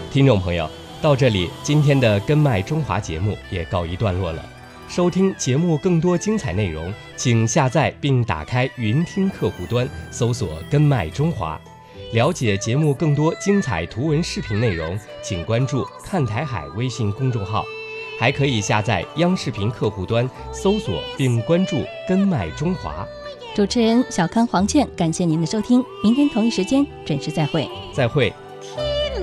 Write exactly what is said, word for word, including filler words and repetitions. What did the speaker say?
听众朋友，到这里，今天的根脉中华节目也告一段落了。收听节目更多精彩内容，请下载并打开云听客户端，搜索根脉中华。了解节目更多精彩图文视频内容，请关注看台海微信公众号，还可以下载央视频客户端，搜索并关注根脉中华。 主持人小康黄倩，感谢您的收听，明天同一时间准时再会。 再会。